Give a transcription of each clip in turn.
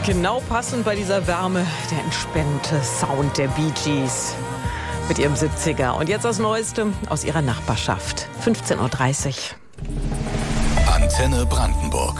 Genau passend bei dieser Wärme der entspannte Sound der Bee Gees mit ihrem 70er. Und jetzt das Neueste aus ihrer Nachbarschaft. 15:30 Uhr. Antenne Brandenburg.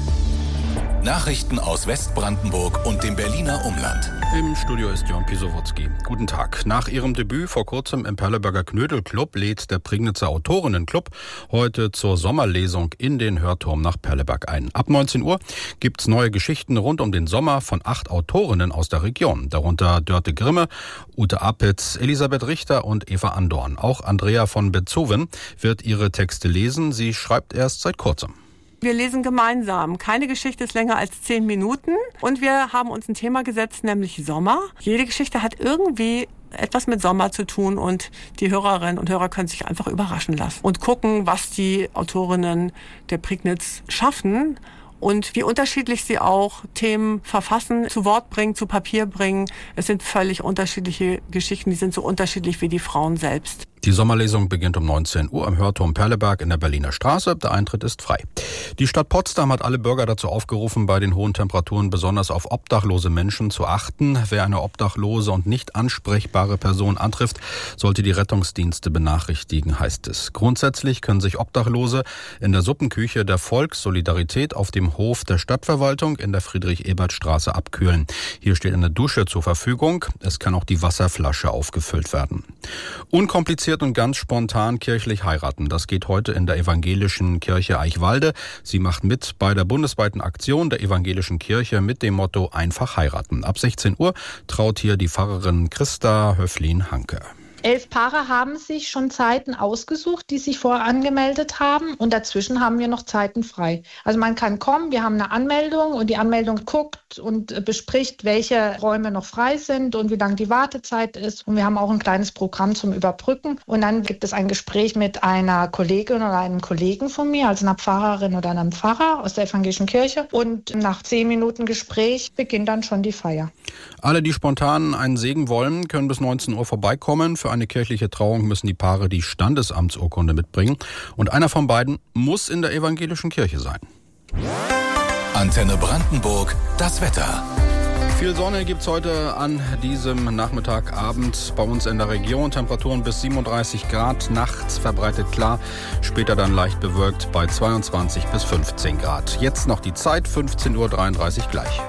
Nachrichten aus Westbrandenburg und dem Berliner Umland. Im Studio ist Jörn Pisowotzki. Guten Tag. Nach ihrem Debüt vor kurzem im Perleberger Knödelclub lädt der Prignitzer Autorinnenclub heute zur Sommerlesung in den Hörturm nach Perleberg ein. Ab 19 Uhr gibt's neue Geschichten rund um den Sommer von 8 Autorinnen aus der Region. Darunter Dörte Grimme, Ute Apitz, Elisabeth Richter und Eva Andorn. Auch Andrea von Betzoven wird ihre Texte lesen. Sie schreibt erst seit kurzem. Wir lesen gemeinsam. Keine Geschichte ist länger als 10 Minuten. Und wir haben uns ein Thema gesetzt, nämlich Sommer. Jede Geschichte hat irgendwie etwas mit Sommer zu tun und die Hörerinnen und Hörer können sich einfach überraschen lassen und gucken, was die Autorinnen der Prignitz schaffen und wie unterschiedlich sie auch Themen verfassen, zu Wort bringen, zu Papier bringen. Es sind völlig unterschiedliche Geschichten, die sind so unterschiedlich wie die Frauen selbst. Die Sommerlesung beginnt um 19 Uhr am Hörturm Perleberg in der Berliner Straße. Der Eintritt ist frei. Die Stadt Potsdam hat alle Bürger dazu aufgerufen, bei den hohen Temperaturen besonders auf obdachlose Menschen zu achten. Wer eine obdachlose und nicht ansprechbare Person antrifft, sollte die Rettungsdienste benachrichtigen, heißt es. Grundsätzlich können sich Obdachlose in der Suppenküche der Volkssolidarität auf dem Hof der Stadtverwaltung in der Friedrich-Ebert-Straße abkühlen. Hier steht eine Dusche zur Verfügung. Es kann auch die Wasserflasche aufgefüllt werden. Unkompliziert und ganz spontan kirchlich heiraten. Das geht heute in der evangelischen Kirche Eichwalde. Sie macht mit bei der bundesweiten Aktion der evangelischen Kirche mit dem Motto Einfach heiraten. Ab 16 Uhr traut hier die Pfarrerin Christa Höflin-Hanke. 11 Paare haben sich schon Zeiten ausgesucht, die sich vorher angemeldet haben und dazwischen haben wir noch Zeiten frei. Also man kann kommen, wir haben eine Anmeldung und die Anmeldung guckt und bespricht, welche Räume noch frei sind und wie lang die Wartezeit ist und wir haben auch ein kleines Programm zum Überbrücken und dann gibt es ein Gespräch mit einer Kollegin oder einem Kollegen von mir, also einer Pfarrerin oder einem Pfarrer aus der evangelischen Kirche und nach 10 Minuten Gespräch beginnt dann schon die Feier. Alle, die spontan einen Segen wollen, können bis 19 Uhr vorbeikommen. Für eine kirchliche Trauung müssen die Paare die Standesamtsurkunde mitbringen. Und einer von beiden muss in der evangelischen Kirche sein. Antenne Brandenburg, das Wetter. Viel Sonne gibt's heute an diesem Nachmittagabend bei uns in der Region. Temperaturen bis 37 Grad, nachts verbreitet klar, später dann leicht bewölkt bei 22 bis 15 Grad. Jetzt noch die Zeit, 15:33 Uhr gleich.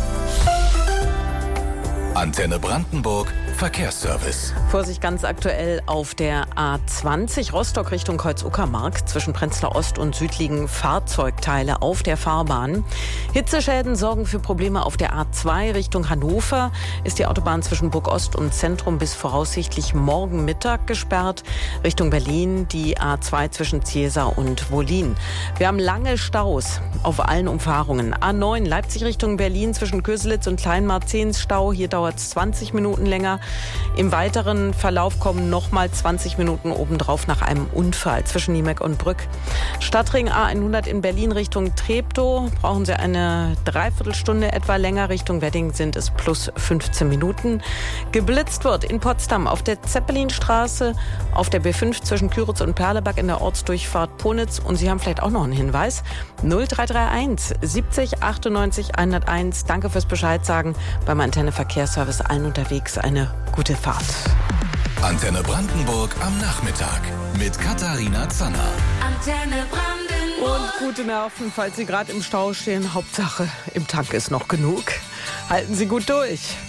Antenne Brandenburg, Verkehrsservice. Vorsicht ganz aktuell auf der A20 Rostock Richtung Kreuz-Uckermark. Zwischen Prenzlau Ost und Süd liegen Fahrzeugteile auf der Fahrbahn. Hitzeschäden sorgen für Probleme auf der A2 Richtung Hannover. Ist die Autobahn zwischen Burg Ost und Zentrum bis voraussichtlich morgen Mittag gesperrt. Richtung Berlin die A2 zwischen Ziesar und Wollin. Wir haben lange Staus auf allen Umfahrungen. A9 Leipzig Richtung Berlin zwischen Köselitz und Kleinmarzens Stau. Hier dauert es 20 Minuten länger. Im weiteren Verlauf kommen nochmal 20 Minuten obendrauf nach einem Unfall zwischen Niemeck und Brück. Stadtring A100 in Berlin Richtung Treptow brauchen Sie eine Dreiviertelstunde etwa länger. Richtung Wedding sind es plus 15 Minuten. Geblitzt wird in Potsdam auf der Zeppelinstraße, auf der B5 zwischen Küritz und Perleberg in der Ortsdurchfahrt Ponitz. Und Sie haben vielleicht auch noch einen Hinweis. 0331 70 98 101. Danke fürs Bescheid sagen. Beim Antenne Verkehrsservice allen unterwegs eine gute Fahrt. Antenne Brandenburg am Nachmittag mit Katharina Zanner. Antenne Brandenburg. Und gute Nerven, falls Sie gerade im Stau stehen. Hauptsache, im Tank ist noch genug. Halten Sie gut durch.